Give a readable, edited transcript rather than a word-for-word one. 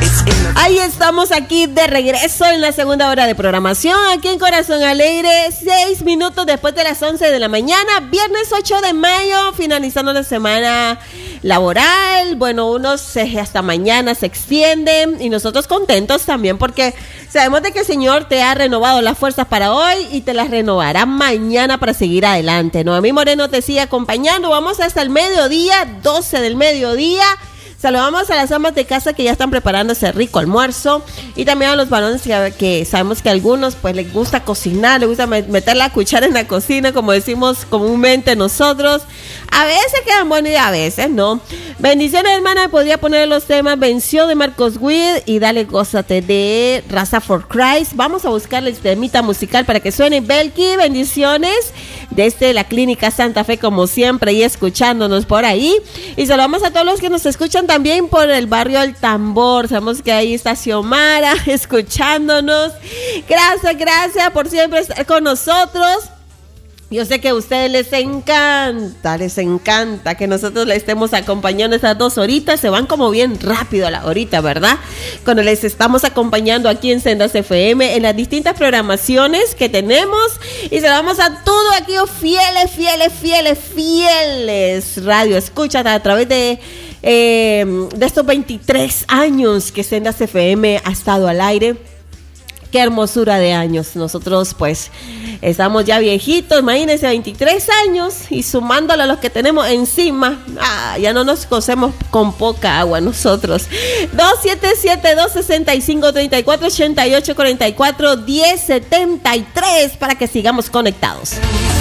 Ahí estamos aquí de regreso en la segunda hora de programación, aquí en Corazón Alegre, 6 minutos después de las 11 de la mañana, viernes 8 de mayo, finalizando la semana laboral. Bueno, unos hasta mañana se extienden y nosotros contentos también porque sabemos de que el Señor te ha renovado las fuerzas para hoy y te las renovará mañana para seguir adelante. Noemí Moreno te sigue acompañando, vamos hasta el mediodía, 12 del mediodía. Saludamos a las amas de casa que ya están preparando ese rico almuerzo y también a los varones que sabemos que a algunos pues les gusta cocinar, les gusta meter la cuchara en la cocina, como decimos comúnmente nosotros. A veces quedan buenos y a veces no. Bendiciones, hermana. Podría poner los temas Venció de Marcos Witt y Dale Gózate de Raza for Christ. Vamos a buscarle el temita musical para que suene. Belki, bendiciones desde la Clínica Santa Fe, como siempre, y escuchándonos por ahí. Y saludamos a todos los que nos escuchan también por el barrio El Tambor. Sabemos que ahí está Xiomara escuchándonos. Gracias por siempre estar con nosotros. Yo sé que a ustedes les encanta que nosotros les estemos acompañando estas 2 horitas. Se van como bien rápido a la horita, ¿verdad? Cuando les estamos acompañando aquí en Sendas FM, en las distintas programaciones que tenemos. Y saludamos a todos aquellos fieles radio escuchas a través de estos 23 años que Sendas FM ha estado al aire. Qué hermosura de años. Nosotros pues estamos ya viejitos, imagínense, 23 años y sumándole a los que tenemos encima, ya no nos cocemos con poca agua nosotros. 277-265-3488-44-1073 para que sigamos conectados.